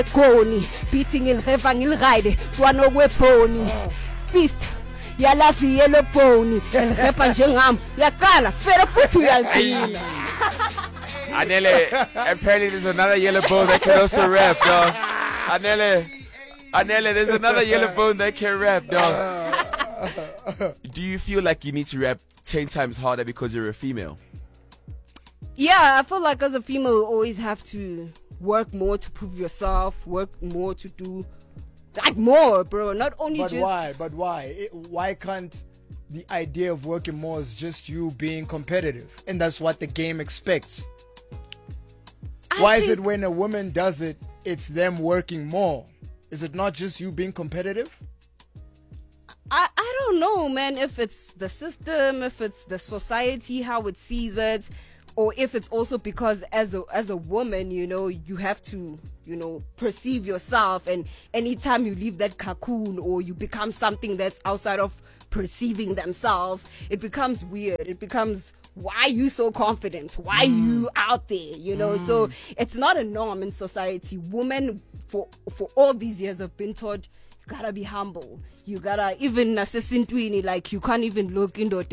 Goni, beating in Revang il Ride, one away pony. Spist, Yalafi yellow pony, and Repa Jangam, Yakala, Fera Putu Yalpina. Anele, apparently there's another yellow bone that can also rap, dog. Anele, there's another yellow bone that can rap, dog. Do you feel like you need to rap 10 times harder because you're a female? Yeah, I feel like as a female, you always have to work more to prove yourself, work more to do like more, bro. Not only but just. But why? Why can't the idea of working more is just you being competitive, and that's what the game expects? Why is it when a woman does it, it's them working more? Is it not just you being competitive? I don't know, man, if it's the system, if it's the society, how it sees it, or if it's also because as a woman, you know, you have to, you know, perceive yourself, and anytime you leave that cocoon or you become something that's outside of perceiving themselves, it becomes weird. It becomes, why are you so confident? Why are you out there? You know, so it's not a norm in society. Women for all these years have been taught, you gotta be humble. You gotta, even nasesintwini, like you can't even look into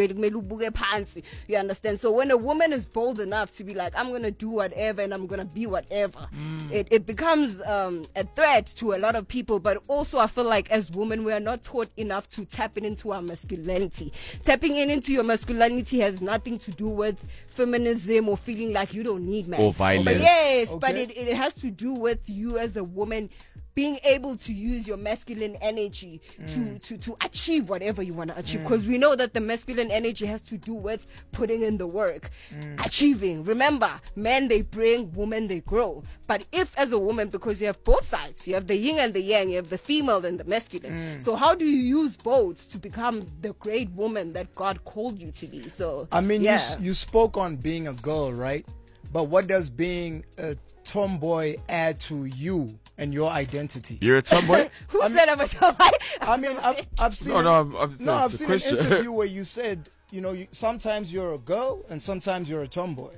the. You understand? So when a woman is bold enough to be like, I'm gonna do whatever and I'm gonna be whatever, it becomes a threat to a lot of people. But also I feel like as women, we are not taught enough to tap into our masculinity. Tapping into your masculinity has nothing to do with feminism or feeling like you don't need men or violence. Yes, Okay. but it has to do with you as a woman being able to use your masculine energy to achieve whatever you want to achieve, because we know that the masculine energy has to do with putting in the work, achieving. Remember, men they bring, women they grow. But if as a woman, because you have both sides, you have the yin and the yang, you have the female and the masculine, so how do you use both to become the great woman that God called you to be? So I mean, yeah. you spoke on being a girl, right? But what does being a tomboy add to you and your identity? You're a tomboy? Who said I'm a tomboy? I mean, I've seen I've seen an interview where you said, you know, sometimes you're a girl and sometimes you're a tomboy.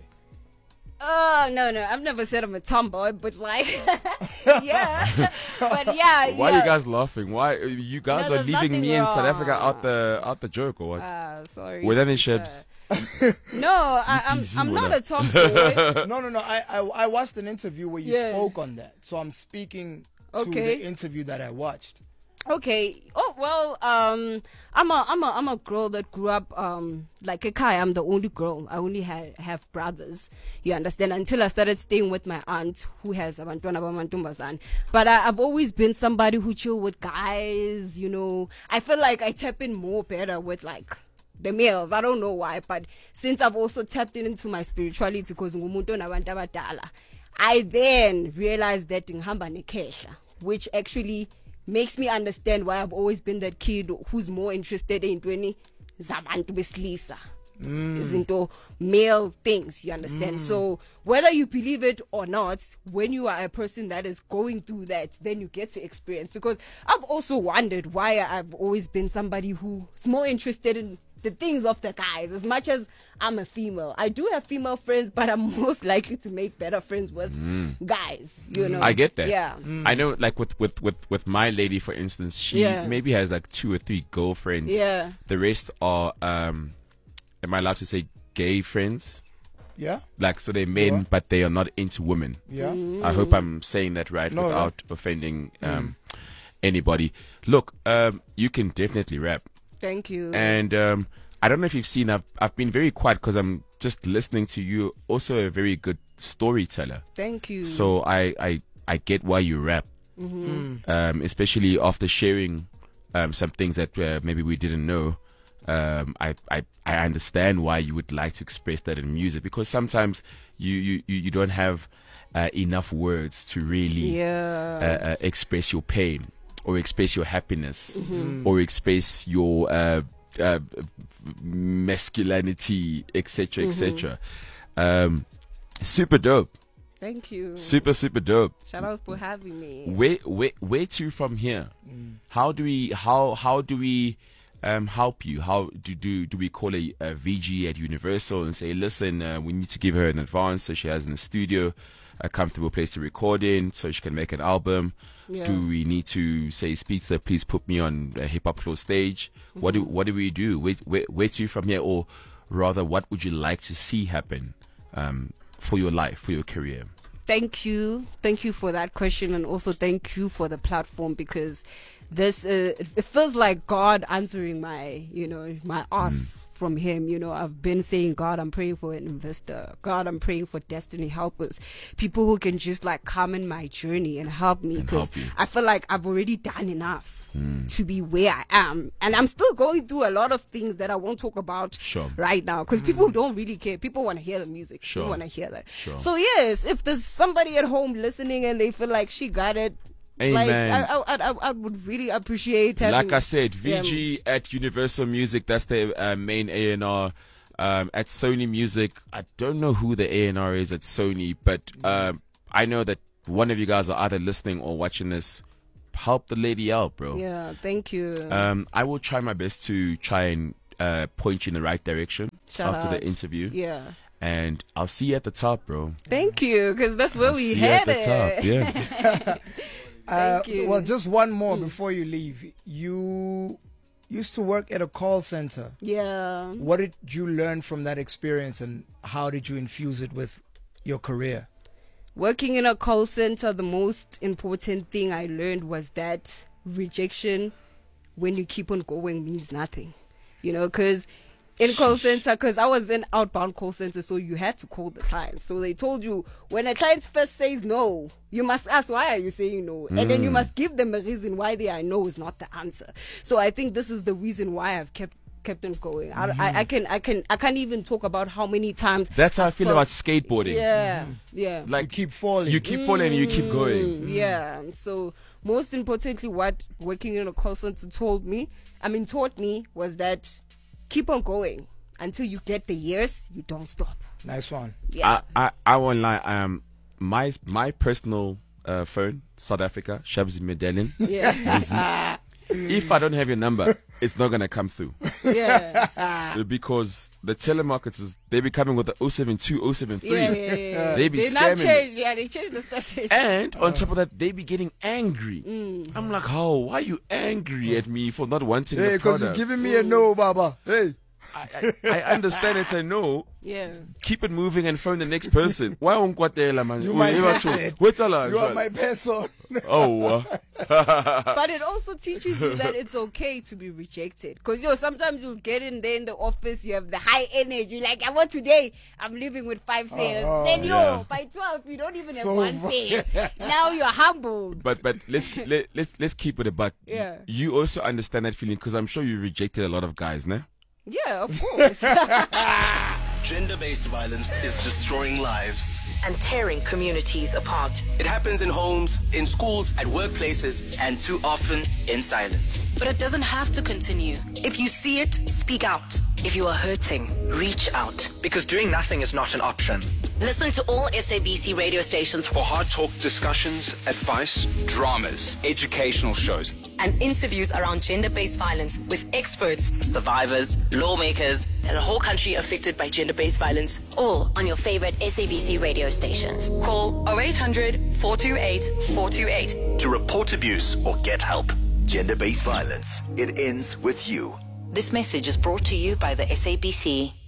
Oh, no, I've never said I'm a tomboy, but like, yeah, but yeah. Why are you guys laughing? Why you guys No, are there's leaving me nothing in South wrong. Africa out the joke or what? Sorry. Were there any sister. shibs? No, I'm not a tomboy. No. I watched an interview where you Yeah. spoke on that, so I'm speaking to Okay. the interview that I watched. Okay. Oh well. I'm a girl that grew up like a Kai. I'm the only girl. I only have brothers. You understand? Until I started staying with my aunt who has abantwana bamantombazane. But I've always been somebody who chill with guys. You know, I feel like I tap in more better with like the males. I don't know why, but since I've also tapped into my spirituality, because ngumuntu nabantu abadala, I then realized that ngihamba nekehla, which actually makes me understand why I've always been that kid who's more interested in zabantu besilisa, izinto male things, you understand? So whether you believe it or not, when you are a person that is going through that, then you get to experience. Because I've also wondered why I've always been somebody who's more interested in the things of the guys. As much as I'm a female, I do have female friends, but I'm most likely to make better friends with guys, you know. I get that. Yeah. I know, like with my lady, for instance, she maybe has like 2 or 3 girlfriends. Yeah. The rest are am I allowed to say gay friends? Yeah. Like, so they're men, Sure. but they are not into women. Yeah. I hope I'm saying that right No, without offending anybody. Look, you can definitely rap. Thank you. And I don't know if you've seen, I've been very quiet because I'm just listening to you. Also a very good storyteller. Thank you. So I get why you rap, especially after sharing some things that maybe we didn't know. I understand why you would like to express that in music, because sometimes you don't have enough words to really express your pain, or express your happiness, or express your masculinity, etc., etc. Super dope. Thank you. Super dope. Shout out for having me. Where to from here? How do we help you? How do we call a VG at Universal and say, listen, we need to give her an advance so she has in the studio? a comfortable place to record in so she can make an album? Yeah. Do we need to say, Speedster, please put me on a hip hop floor stage? What do we do? Where to from here? Or rather, what would you like to see happen for your life, for your career? Thank you for that question, and also thank you for the platform, because this it feels like God answering my ask from Him. I've been saying, God, I'm praying for an investor. God, I'm praying for destiny helpers, people who can just like come in my journey and help me, because I feel like I've already done enough to be where I am, and I'm still going through a lot of things that I won't talk about right now, because people don't really care. People want to hear the music. People want to hear that. So yes, if there's somebody at home listening and they feel like she got it, Amen. like I would really appreciate having, like I said, VG at Universal Music, that's their main A&R. At Sony Music, I don't know who the A&R is at Sony, but I know that one of you guys are either listening or watching this. Help the lady out, bro. Yeah, thank you. I will try my best to try and point you in the right direction after the interview. Yeah. And I'll see you at the top, bro. Thank you, because that's where we had it. Top. Yeah. Thank you. Well, just one more before you leave. You used to work at a call center. Yeah. What did you learn from that experience, and how did you infuse it with your career? Working in a call center, the most important thing I learned was that rejection, when you keep on going, means nothing. Because in call center, because I was in outbound call center, so you had to call the client. So they told you, when a client first says no, you must ask, why are you saying no? And then you must give them a reason why their no is not the answer. So I think this is the reason why I've kept on going. I can't even talk about how many times. That's how I feel about skateboarding. Yeah. Like, you keep falling. You keep falling and you keep going. Yeah. So most importantly, what working in a call center taught me was that keep on going until you get the years. You don't stop. Nice one. Yeah. I won't lie. My personal phone, South Africa, Shabzi Medellin. Yeah. If I don't have your number, it's not gonna come through. Yeah. Because the telemarketers, they be coming with the 072, 073. Yeah. They be They scamming. they changed the strategy. And on top of that, they be getting angry. I'm like, why are you angry at me for not wanting the because product? you're giving me a no, Baba. Hey. I understand it's a no. Yeah. Keep it moving and phone the next person. Why won't man? You my person. You are my person. Oh. But it also teaches you that it's okay to be rejected. Because sometimes you'll get in there in the office, you have the high energy, like I want today, I'm leaving with 5 sales. Then by 12 you don't even have one sale. Now you're humbled. But let's keep it a buck. Yeah. You also understand that feeling, because I'm sure you rejected a lot of guys, no? Yeah, of course. Gender-based violence is destroying lives and tearing communities apart. It happens in homes, in schools, at workplaces, and too often in silence. But it doesn't have to continue. If you see it, speak out. If you are hurting, reach out. Because doing nothing is not an option. Listen to all SABC radio stations For hard talk discussions, advice, dramas, educational shows, and interviews around gender-based violence with experts, survivors, lawmakers, and a whole country affected by gender-based violence. All on your favorite SABC radio stations. Call 0800 428 428 to report abuse or get help. Gender-based violence. It ends with you. This message is brought to you by the SABC.